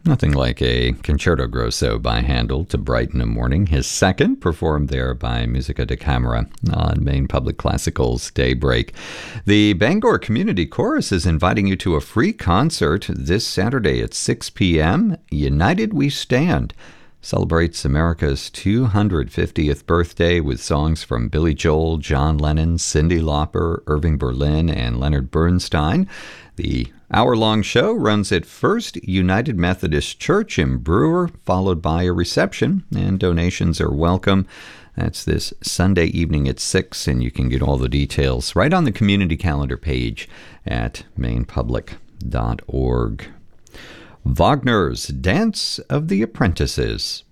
Nothing like a concerto grosso by Handel to brighten a morning. His second, performed there by Musica da Camera on Maine Public Classical's Daybreak. The Bangor Community Chorus is inviting you to a free concert this Saturday at 6 p.m. United We Stand celebrates America's 250th birthday with songs from Billy Joel, John Lennon, Cyndi Lauper, Irving Berlin, and Leonard Bernstein. The hour-long show runs at First United Methodist Church in Brewer, followed by a reception, and donations are welcome. That's this Sunday evening at 6, and you can get all the details right on the community calendar page at mainepublic.org. Wagner's Dance of the Apprentices.